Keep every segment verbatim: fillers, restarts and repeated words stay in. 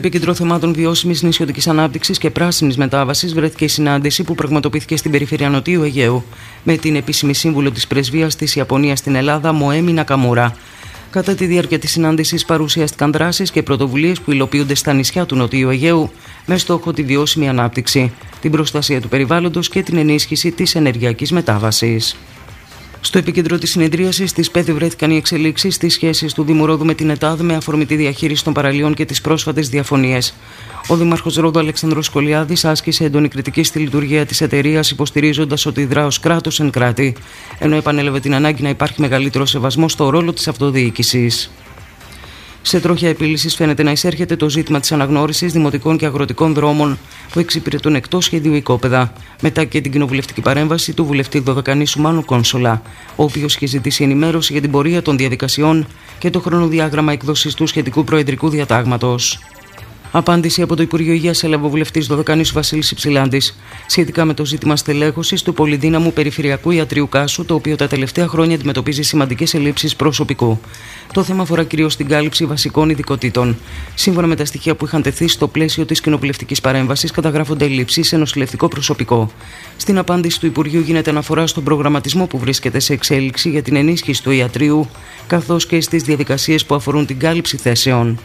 επίκεντρο θεμάτων βιώσιμης νησιωτικής ανάπτυξης και πράσινης μετάβασης βρέθηκε η συνάντηση που πραγματοποιήθηκε στην περιφέρεια Νοτιού Αιγαίου με την επίσημη σύμβουλο της Πρεσβείας της Ιαπωνίας στην Ελλάδα, Μοέμι Νακαμούρα. Κατά τη διάρκεια της συνάντησης παρουσιάστηκαν δράσεις και πρωτοβουλίες που υλοποιούνται στα νησιά του Νοτιού Αιγαίου με στόχο τη βιώσιμη ανάπτυξη, την προστασία του περιβάλλοντος και την ενίσχυση της ενεργειακής μετάβασης. Στο επίκεντρο της συνεδρίασης της ΠΕΔ βρέθηκαν οι εξελίξεις στις σχέσεις του Δήμου Ρόδου με την ΕΤΑΔ με αφορμή τη διαχείριση των παραλίων και τις πρόσφατες διαφωνίες. Ο Δήμαρχος Ρόδου Αλεξανδρός Σκολιάδης άσκησε έντονη κριτική στη λειτουργία της εταιρείας, υποστηρίζοντας ότι δρά ως κράτος εν κράτη, ενώ επανέλαβε την ανάγκη να υπάρχει μεγαλύτερο σεβασμό στο ρόλο της αυτοδιοίκησης. Σε τροχιά επίλυσης φαίνεται να εισέρχεται το ζήτημα της αναγνώρισης δημοτικών και αγροτικών δρόμων που εξυπηρετούν εκτός σχεδίου οικόπεδα, μετά και την κοινοβουλευτική παρέμβαση του βουλευτή Δωδεκανήσου Μάνου Κόνσολα, ο οποίος είχε ζητήσει ενημέρωση για την πορεία των διαδικασιών και το χρονοδιάγραμμα εκδόσης του σχετικού προεδρικού διατάγματος. Απάντηση από το Υπουργείο Υγείας έλαβε ο βουλευτής Δωδεκανήσου Βασίλης Υψηλάντης σχετικά με το ζήτημα στελέχωσης του πολυδύναμου περιφερειακού ιατρίου Κάσου, το οποίο τα τελευταία χρόνια αντιμετωπίζει σημαντικές ελλείψεις προσωπικού. Το θέμα αφορά κυρίως την κάλυψη βασικών ειδικοτήτων. Σύμφωνα με τα στοιχεία που είχαν τεθεί στο πλαίσιο της κοινοβουλευτικής παρέμβασης, καταγράφονται ελλείψεις σε νοσηλευτικό προσωπικό. Στην απάντηση του Υπουργείου γίνεται αναφορά στον προγραμματισμό που βρίσκεται σε εξέλιξη για την ενίσχυση του ιατρίου, καθώς και στις διαδικασίες που αφορούν την κάλυψη θέσεων.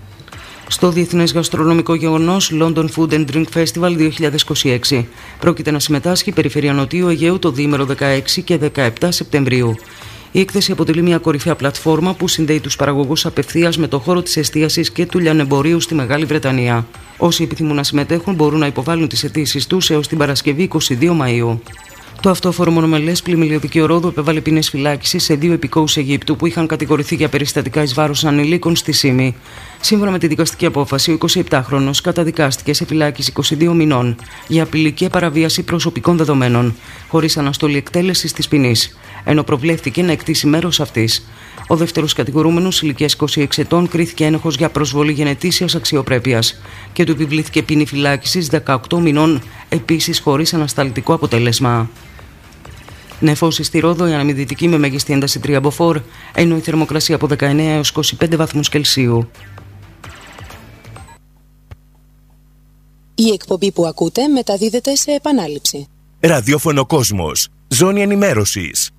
Στο Διεθνές Γαστρονομικό Γεγονός London Food and Drink Festival δύο χιλιάδες είκοσι έξι πρόκειται να συμμετάσχει η Περιφέρεια Νοτιού Αιγαίου το διήμερο δεκαέξι και δεκαεπτά Σεπτεμβρίου. Η έκθεση αποτελεί μια κορυφαία πλατφόρμα που συνδέει τους παραγωγούς απευθείας με το χώρο της εστίασης και του λιανεμπορίου στη Μεγάλη Βρετανία. Όσοι επιθυμούν να συμμετέχουν μπορούν να υποβάλουν τις αιτήσεις τους έως την Παρασκευή είκοσι δύο Μαΐου. Το αυτόφορο μονομελές πλημμυλιωδικείο Ρόδου επέβαλε ποινές φυλάκισης σε δύο υπηκόους Αιγύπτου που είχαν κατηγορηθεί για περιστατικά εις βάρος ανηλίκων στη Σύμη. Σύμφωνα με τη δικαστική απόφαση, ο εικοσιεπτάχρονος καταδικάστηκε σε φυλάκιση είκοσι δύο μηνών για απειλή και παραβίαση προσωπικών δεδομένων, χωρίς αναστολή εκτέλεσης της ποινής, ενώ προβλέφθηκε να εκτίσει μέρος αυτής. Ο δεύτερος κατηγορούμενος, ηλικίας είκοσι έξι ετών, κρίθηκε ένοχος για προσβολή γενετήσιας αξιοπρέπειας και του επιβλήθηκε ποινή φυλάκισης δεκαοκτώ μηνών, επίσης χωρίς ανασταλτικό αποτέλεσμα. Νεφώσει στη Ρόδο, η αναμυδυτική με μέγιστη ένταση τρία μποφόρ, ενώ η θερμοκρασία από δεκαεννέα έως είκοσι πέντε βαθμούς Κελσίου. Η εκπομπή που ακούτε μεταδίδεται σε επανάληψη. Ραδιόφωνο Κόσμος. Ζώνη ενημέρωσης.